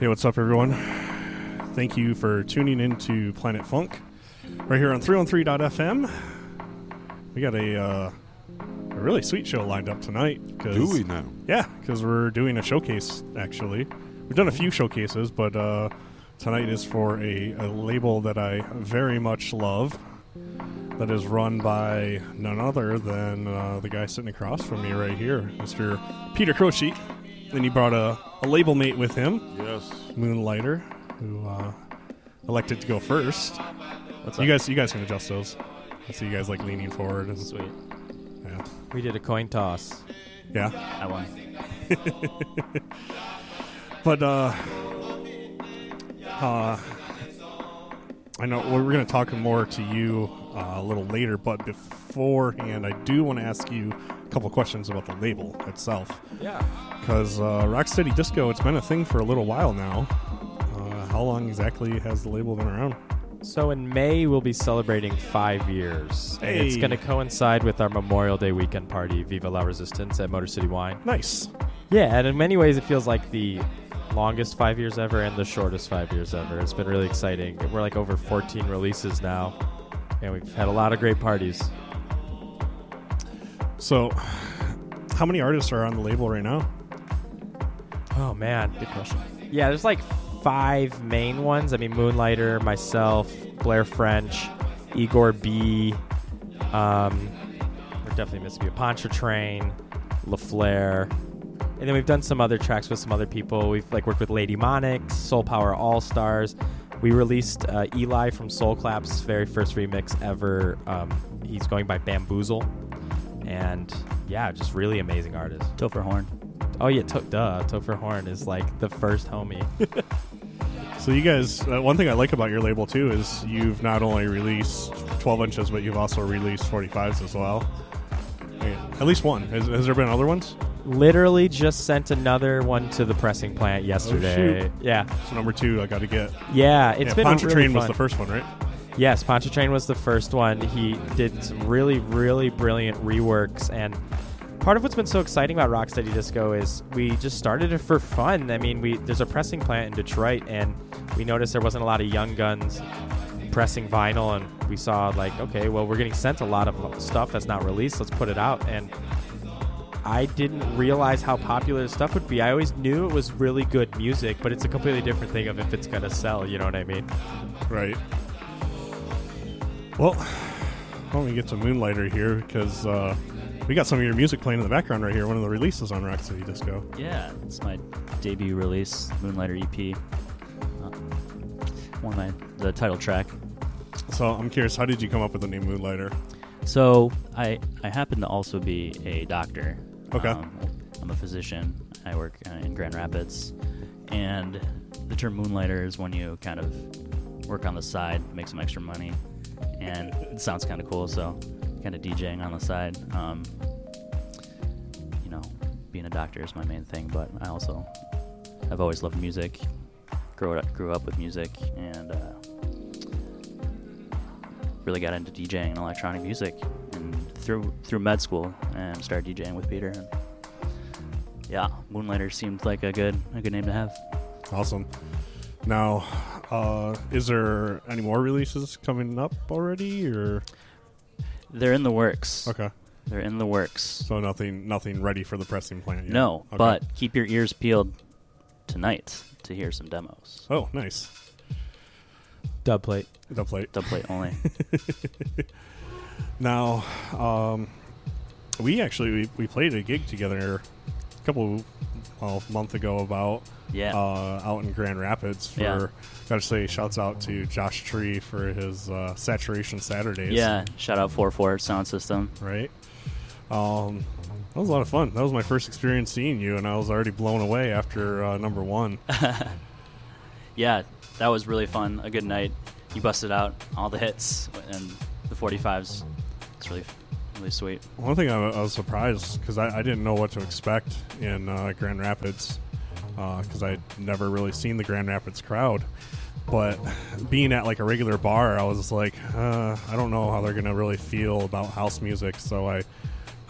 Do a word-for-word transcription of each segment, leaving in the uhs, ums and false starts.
Hey, what's up, everyone? Thank you for tuning in to Planet Funk right here on three one three dot f m. We got a, uh, a really sweet show lined up tonight. Cause, Do we now? Yeah, because we're doing a showcase, actually. We've done a few showcases, but uh, tonight is for a, a label that I very much love, that is run by none other than uh, the guy sitting across from me right here, Mister Peter Croce. And he brought a, a label mate with him, Yes. Moonlighter, who uh, elected to go first. What's You up? guys, you guys can adjust those. I see you guys like leaning forward. And, Sweet. yeah, We did a coin toss. yeah. I won. But uh, uh, I know we're going to talk more to you uh, a little later. But beforehand, I do want to ask you a couple questions about the label itself. Yeah. Because uh, Rocksteady Disco, it's been a thing for a little while now. Uh, how long exactly has the label been around? So in May, we'll be celebrating five years. And it's Hey. going to coincide with our Memorial Day weekend party, Viva La Resistance, at Motor City Wine. Nice. Yeah, and in many ways, it feels like the longest five years ever and the shortest five years ever. It's been really exciting. We're like over fourteen releases now, and we've had a lot of great parties. So, how many artists are on the label right now? Oh, man. Good question. Yeah, there's like five main ones. I mean, Moonlighter, myself, Blair French, Igor B. Um, we're definitely missing a Pontchartrain, LaFleur. And then we've done some other tracks with some other people. We've like worked with Lady Monix, Soul Power All Stars. We released uh, Eli from Soul Clap's very first remix ever. Um, he's going by Bamboozle. And yeah, just really amazing artist. Topher Horn. Oh yeah, to- duh. Topher Horn is like the first homie. So you guys, uh, one thing I like about your label too is you've not only released twelve inches, but you've also released forty-fives as well. Yeah, at least one. Has, has there been other ones? Literally just sent another one to the pressing plant yesterday. shoot. Yeah, So number two, I got to get. yeah. It's yeah, been Pontchartrain really fun. was the first one, right? Yes, Pontchartrain was the first one. He did some really, really brilliant reworks, and part of what's been so exciting about Rocksteady Disco is we just started it for fun. I mean, we there's a pressing plant in Detroit, and we noticed there wasn't a lot of young guns pressing vinyl, and we saw like, okay, well, we're getting sent a lot of stuff that's not released. Let's put it out. And I didn't realize how popular the stuff would be. I always knew it was really good music, but it's a completely different thing of if it's gonna sell. You know what I mean? Right. Well, why don't we get to Moonlighter here, because uh, we got some of your music playing in the background right here, one of the releases on Rocksteady Disco. Yeah, it's my debut release, Moonlighter E P. Uh, one of my the title track. So I'm curious, how did you come up with the name Moonlighter? So I I happen to also be a doctor. Okay. Um, I'm a physician. I work uh, in Grand Rapids, and the term moonlighter is when you kind of work on the side, make some extra money, and it sounds kind of cool. So kind of DJing on the side. Um, you know, being a doctor is my main thing, but I also I've always loved music. Grew up grew up with music, and uh, really got into DJing and electronic music, and through through med school, and started DJing with Peter. And yeah, Moonlighter seemed like a good a good name to have. Awesome. Now, uh, is there any more releases coming up already, or They're in the works. okay? They're in the works. So nothing, nothing ready for the pressing plant yet. No, Okay. but keep your ears peeled tonight to hear some demos. Oh, nice. Dub plate. The plate. Dub plate only. Now, um, we actually we, we played a gig together a couple well, month ago about Yeah. uh, out in Grand Rapids. For Yeah. gotta say, shouts out to Josh Tree for his uh, Saturation Saturdays. Yeah. Shout out four four Sound System. Right. Um, that was a lot of fun. That was my first experience seeing you, and I was already blown away after uh, number one. Yeah, that was really fun. A good night. You busted out all the hits and the forty-fives. It's really, really sweet. One thing I, I was surprised because I, I didn't know what to expect in uh, Grand Rapids because uh, I'd never really seen the Grand Rapids crowd. But being at like a regular bar, I was like, uh, I don't know how they're gonna really feel about house music. So I,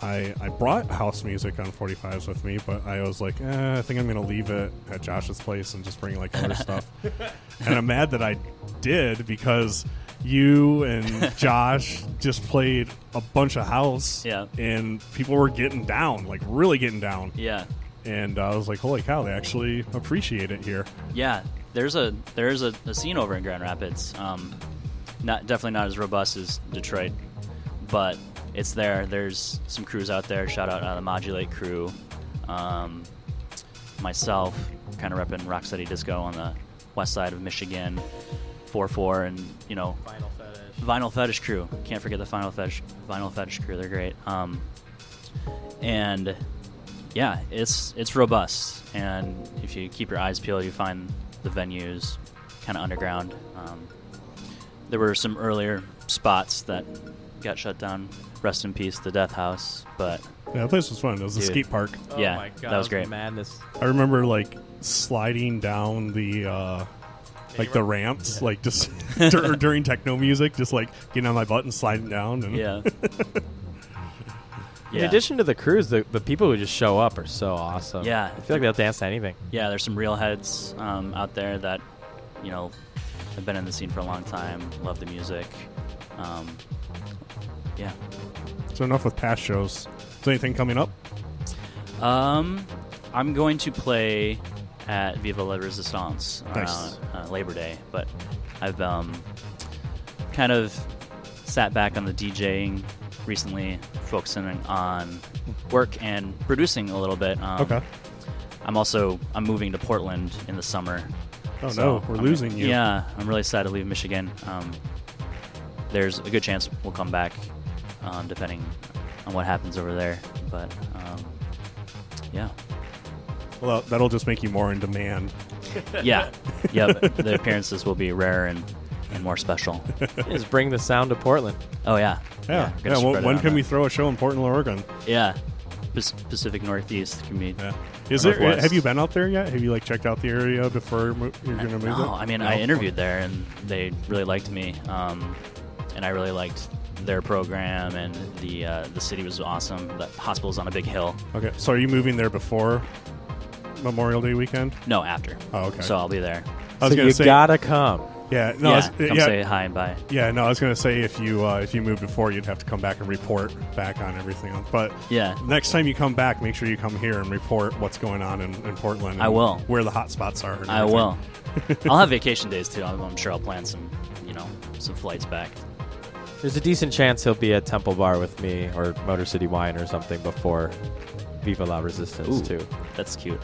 I, I brought house music on forty-fives with me, but I was like, eh, I think I'm going to leave it at Josh's place and just bring like other stuff. And I'm mad that I did because you and Josh just played a bunch of house. Yeah. And people were getting down, like really getting down. Yeah. And uh, I was like, holy cow, they actually appreciate it here. Yeah. There's a there's a, a scene over in Grand Rapids. Um, not definitely not as robust as Detroit, but it's there. There's some crews out there. Shout out uh, the Modulate crew. Um, myself, kind of repping Rocksteady Disco on the west side of Michigan. four four and, you know, Vinyl Fetish. Vinyl Fetish crew. Can't forget the Vinyl Fetish, Vinyl Fetish crew. They're great. Um, and, yeah, it's it's robust. And if you keep your eyes peeled, you find the venues kind of underground. Um, there were some earlier spots that got shut down. Rest in peace, the Death House. But Yeah, that place was fun. It was a Dude. skate park. Oh Yeah, my God, that was great. Madness. I remember like sliding down the uh, like the ramps, like just dur- during techno music, just like getting on my butt and sliding down. And yeah. In Yeah. addition to the crews, the, the people who just show up are so awesome. Yeah. I feel like they'll dance to anything. Yeah, there's some real heads um, out there that, you know, have been in the scene for a long time, love the music. Um, yeah. So enough with past shows. Is there anything coming up? Um, I'm going to play at Viva La Resistance around Nice. uh, Labor Day, but I've um, kind of sat back on the DJing recently, focusing on work and producing a little bit. Um, Okay. I'm also I'm moving to Portland in the summer. Oh So no, we're I'm- losing you. Yeah, I'm really sad to leave Michigan. Um, there's a good chance we'll come back, um, depending on what happens over there. But um, yeah, Well, that'll just make you more in demand. yeah, yep. The appearances will be rarer and, and more special. Just bring the sound to Portland. Oh yeah, Yeah. we're Yeah. gonna well, spread it when on can the- we throw a show in Portland, Oregon? Yeah, Pac- Pacific Northeast can be. Yeah. Is there? Northwest. Have you been out there yet? Have you like checked out the area before mo- you're going to move? No, it? I mean No? I interviewed there and they really liked me, um, and I really liked their program, and the uh, the city was awesome. The hospital's on a big hill. Okay. So are you moving there before Memorial Day weekend? No, after. Oh, okay. So I'll be there. I was So going you to say. gotta come. Yeah. No. I yeah, was- come yeah. say hi and bye. Yeah, no, I was going to say if you uh, if you moved before, you'd have to come back and report back on everything else. But Yeah. next time you come back, make sure you come here and report what's going on in, in Portland. I and will. Where the hot spots are. and I everything. will. I'll have vacation days too. I'm, I'm sure I'll plan some, you know, some flights back. There's a decent chance he'll be at Temple Bar with me or Motor City Wine or something before Viva La Resistance Ooh. too. That's cute.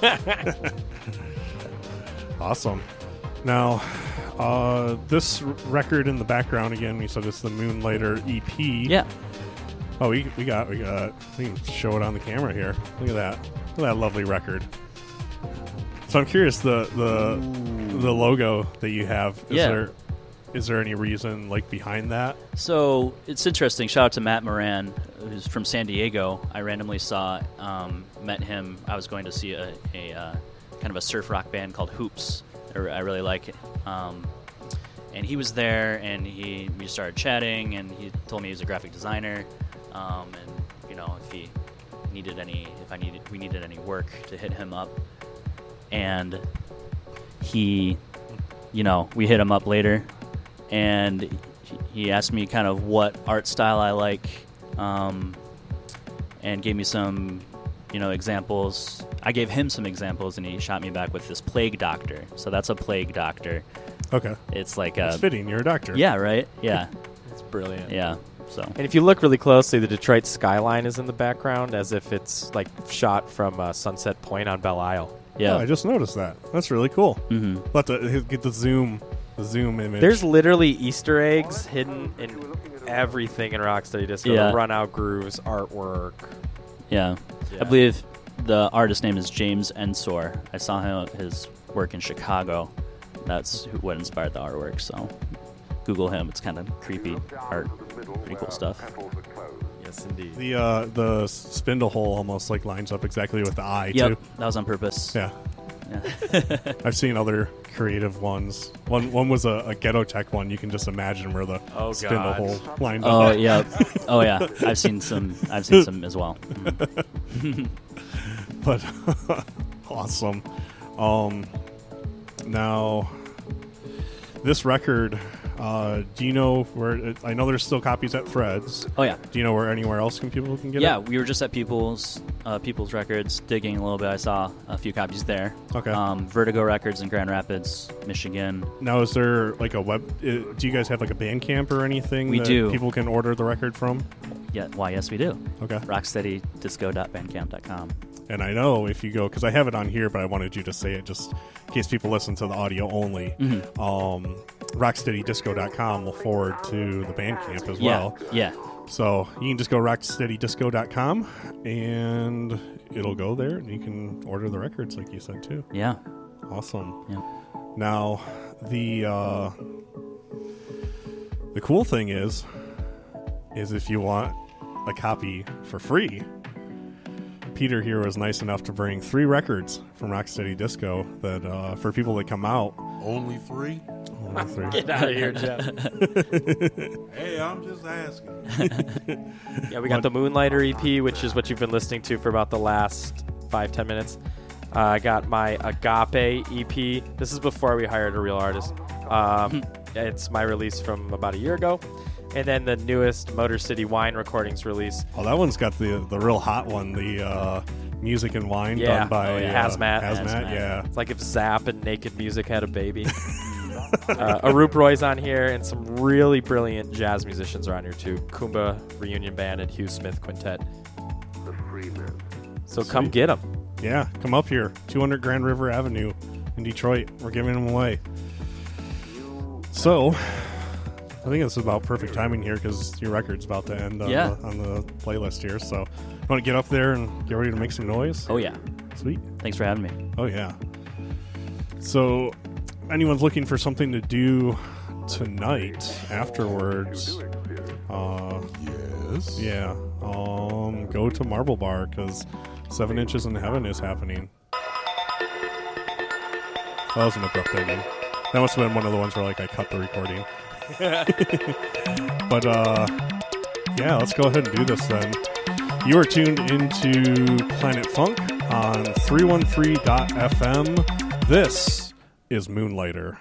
Awesome. Now, uh, this r- record in the background again. We said it's the Moonlighter E P. Yeah. Oh, we we got we got. We can show it on the camera here. Look at that. Look at that lovely record. So I'm curious the the the logo that you have. Is Yeah. there is there any reason like behind that? So it's interesting. Shout out to Matt Moran, who's from San Diego. I randomly saw, um, met him. I was going to see a, a uh, kind of a surf rock band called Hoops. I I really like it. Um, and he was there, and he we started chatting, and he told me he was a graphic designer, um, and you know if he needed any, if I needed, we needed any work to hit him up, and he, you know, we hit him up later, and he- he asked me kind of what art style I like, um, and gave me some, you know, examples. I gave him some examples, and he shot me back with this Plague Doctor. So that's a Plague Doctor. Okay, It's like it's a fitting. You're a doctor. yeah, right, yeah, It's brilliant. yeah. So And if you look really closely, the Detroit skyline is in the background as if it's like shot from uh, Sunset Point on Belle Isle. yeah, Oh, I just noticed that. That's really cool. hmm Let the get the zoom the zoom image. There's literally Easter eggs hidden in everything in Rocksteady Disco. Yeah. The run out grooves, artwork. yeah. Yeah. I believe the artist name is James Ensor. I saw him his work in Chicago. That's who- what inspired the artwork. So Google him. It's kind of creepy art, pretty cool stuff. Yes, indeed. the uh, the spindle hole almost like lines up exactly with the eye Yep, too. that was on purpose. Yeah. Yeah. I've seen other creative ones. One one was a, a Ghetto Tech one. You can just imagine where the Oh, spindle God. hole lined Oh up. yeah. Oh yeah. I've seen some. I've seen some as well. Mhm. But awesome. Um, now, this record, uh, do you know where? It, I know there's still copies at Threads. Oh yeah. Do you know where anywhere else can people can get Yeah, it? we were just at People's uh, People's Records digging a little bit. I saw a few copies there. Okay. Um, Vertigo Records in Grand Rapids, Michigan. Now, is there like a web? Uh, do you guys have like a Bandcamp or anything? We that do. People can order the record from. Yeah. Why? Yes, we do. Okay. rocksteady disco dot bandcamp dot com. And I know if you go, because I have it on here, but I wanted you to say it just in case people listen to the audio only. Mm-hmm. Um, rocksteady disco dot com will forward to the Bandcamp as Yeah. well. Yeah. So you can just go rocksteady disco dot com and it'll go there and you can order the records like you said too. Yeah. Awesome. Yeah. Now, the uh, the cool thing is, is if you want a copy for free, Peter here was nice enough to bring three records from Rocksteady Disco that uh, for people that come out. Only three? Only three. Get out of here, Jeff. Hey, I'm just asking. Yeah, we got the Moonlighter E P, which is what you've been listening to for about the last five, ten minutes. Uh, I got my Agape E P. This is before we hired a real artist. Um, it's my release from about a year ago. And then the newest Motor City Wine Recordings release. Oh, that one's got the the real hot one, the uh, Music and Wine Yeah. done by Oh, yeah. uh, Hazmat. Hazmat, Hazmat. yeah. It's like if Zapp and Naked Music had a baby. uh, Arup Roy's on here, and some really brilliant jazz musicians are on here too. Kumba Reunion Band and Hugh Smith Quintet. So come Sweet. get them. Yeah, come up here, two hundred Grand River Avenue in Detroit. We're giving them away. So, I think it's about perfect timing here because your record's about to end on, Yeah. the, on the playlist here. So, you want to get up there and get ready to make some noise? Oh yeah. Sweet. Thanks for having me. Oh, yeah. So, anyone's looking for something to do tonight afterwards, uh, Yes. yeah, um, go to Marble Bar because Seven Inches in Heaven is happening. That was an abrupt ending. That must have been one of the ones where like I cut the recording. But uh, yeah, let's go ahead and do this then. You are tuned into Planet Funk on three one three dot f m. This is Moonlighter.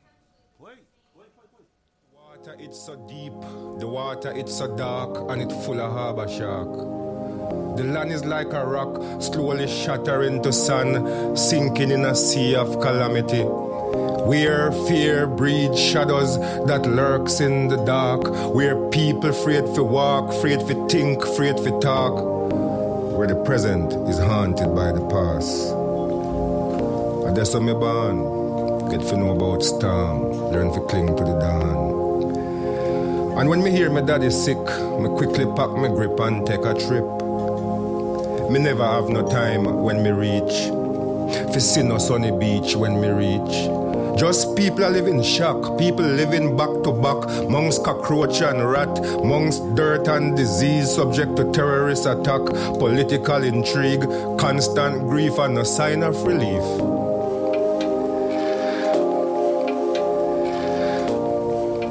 Water it's so deep, the water it's so dark, and it's full of harbor shark. The land is like a rock, slowly shattering to sand, sinking in a sea of calamity. Where fear breeds shadows that lurks in the dark, where people afraid to walk, afraid to think, afraid to talk, where the present is haunted by the past. And that's how me born, get to know about storm, learn to cling to the dawn. And when me hear my daddy sick, me quickly pack my grip and take a trip. Me never have no time when me reach, fi see no sunny beach when me reach. Just people are living shock, people living back to back, amongst cockroach and rat, amongst dirt and disease, subject to terrorist attack, political intrigue, constant grief and no sign of relief.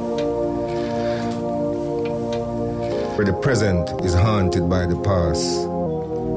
Where the present is haunted by the past.